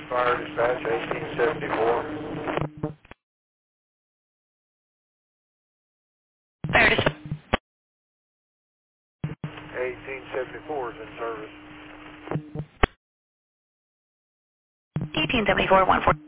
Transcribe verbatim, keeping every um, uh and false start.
Fire dispatch eighteen seventy-four. Fire dispatch. eighteen seventy-four is in service. eighteen seventy-four, one four.